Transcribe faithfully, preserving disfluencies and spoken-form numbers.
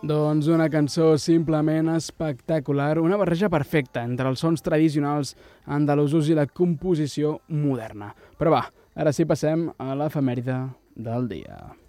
Doncs una cançó simplement espectacular, una barreja perfecta entre els sons tradicionals andalusos i la composició moderna. Però va, ara sí passem a l'efemèride del dia.